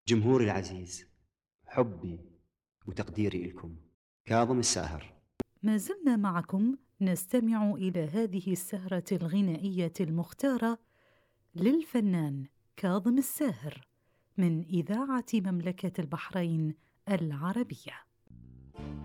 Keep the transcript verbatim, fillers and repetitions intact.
جمهوري العزيز، حبي وتقديري لكم كاظم الساهر. ما زلنا معكم نستمع إلى هذه السهرة الغنائية المختارة للفنان كاظم الساهر من إذاعة مملكة البحرين العربية.